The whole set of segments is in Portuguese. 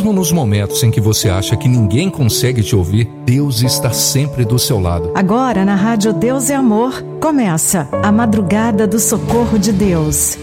Mesmo nos momentos em que você acha que ninguém consegue te ouvir, Deus está sempre do seu lado. Agora, na Rádio Deus é Amor, começa a Madrugada do Socorro de Deus.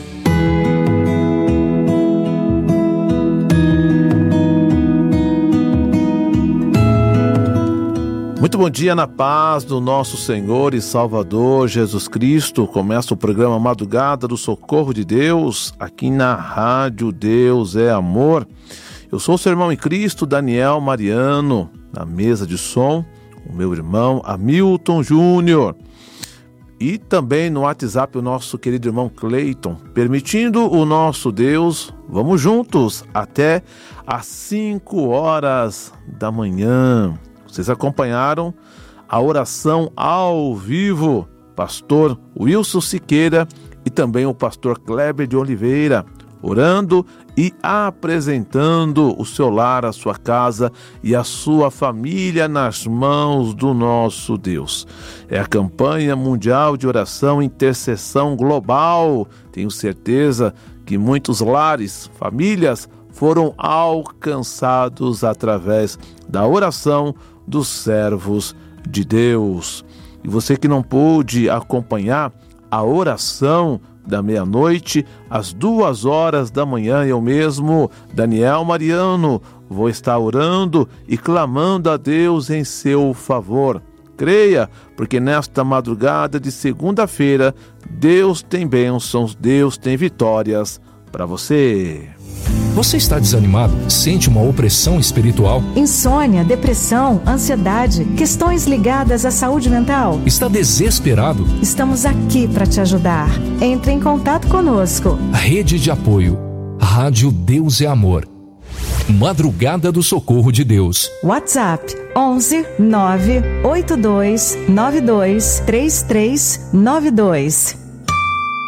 Muito bom dia na paz do nosso Senhor e Salvador Jesus Cristo. Começa o programa Madrugada do Socorro de Deus, aqui na Rádio Deus é Amor. Eu sou o seu irmão em Cristo, Daniel Mariano, na mesa de som, o meu irmão Hamilton Júnior. E também no WhatsApp o nosso querido irmão Cleiton. Permitindo o nosso Deus, vamos juntos até às 5 horas da manhã. Vocês acompanharam a oração ao vivo, pastor Wilson Siqueira e também o pastor Kleber de Oliveira, orando e apresentando o seu lar, a sua casa e a sua família nas mãos do nosso Deus. É a campanha mundial de oração e intercessão global. Tenho certeza que muitos lares, famílias foram alcançados através da oração dos servos de Deus. E você que não pôde acompanhar a oração da meia-noite, às 2 horas da manhã, eu mesmo, Daniel Mariano, vou estar orando e clamando a Deus em seu favor. Creia, porque nesta madrugada de segunda-feira, Deus tem bênçãos, Deus tem vitórias para você. Você está desanimado? Sente uma opressão espiritual? Insônia, depressão, ansiedade, questões ligadas à saúde mental? Está desesperado? Estamos aqui para te ajudar. Entre em contato conosco. Rede de apoio. Rádio Deus é Amor. Madrugada do Socorro de Deus. WhatsApp 11 982 92 3392.